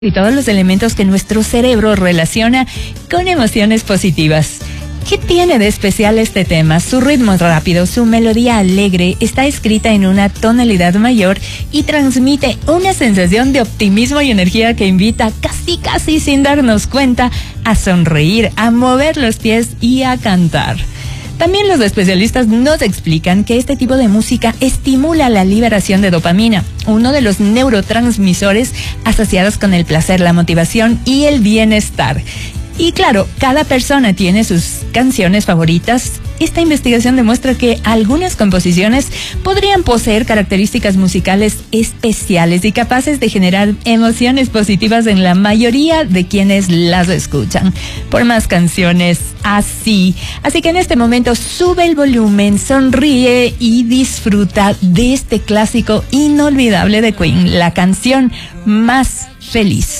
y todos los elementos que nuestro cerebro relaciona con emociones positivas. ¿Qué tiene de especial este tema? Su ritmo es rápido, su melodía alegre, está escrita en una tonalidad mayor y transmite una sensación de optimismo y energía que invita casi sin darnos cuenta a sonreír, a mover los pies y a cantar. También los especialistas nos explican que este tipo de música estimula la liberación de dopamina, uno de los neurotransmisores asociados con el placer, la motivación y el bienestar. Y claro, cada persona tiene sus canciones favoritas. Esta investigación demuestra que algunas composiciones podrían poseer características musicales especiales y capaces de generar emociones positivas en la mayoría de quienes las escuchan. Por más canciones así. Así que en este momento sube el volumen, sonríe y disfruta de este clásico inolvidable de Queen, la canción más feliz.